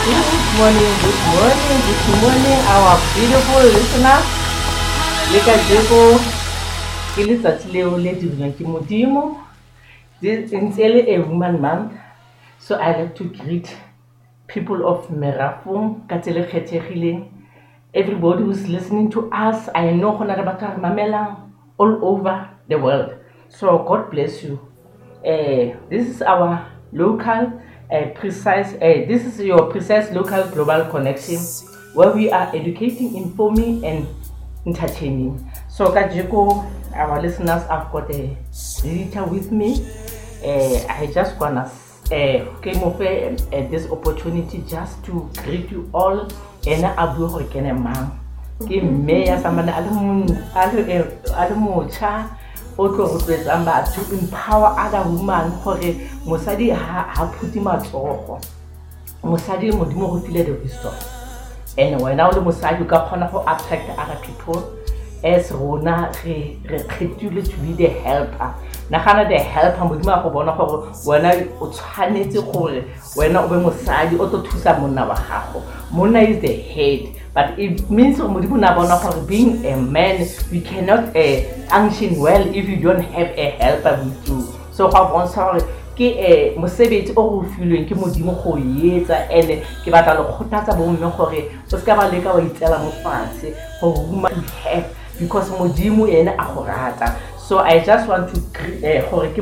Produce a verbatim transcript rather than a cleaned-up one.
Good morning, good morning, good morning, our beautiful listeners. Le kajeko ke letsatsi leo le dirwang ke Modimo. This is a woman month, so I like to greet people of Merafung ka tsela e kgethegileng. Everybody who's listening to us, I know go na le batho ba mamelang all over the world. So God bless you. Uh, this is our local uh, precise uh, this is your precise local global connection where we are educating, informing and entertaining. So kajeko, our listeners, I've got a visitor with me. uh, I just wanna uh, came over uh, this opportunity just to greet you all and abu ho kene mang ke me ya samana alimu alimu cha otlo go to empower other women gore mosadi ha phuti matsogo mosadi modimo go file the wisdom and when now le mosadi ka khona go attract other people as rona re re kgetule to be the helper na gana the helper modimo go bona gore wena o tshwanetse gore wena o be mosadi o to thusa monna wa gago. Monna is the head, but it means modimo na bona gore being a man we cannot uh, function well if you don't have a helper with you. So ga bontsha gore ke eh mosebetsi o go filweng ke modimo go yetsa ene ke batla le kgothatsa bo mme gore o ska ba leka wa itela mo fatshe go woman have because modimo ene a go rata. So I just want to uh, gore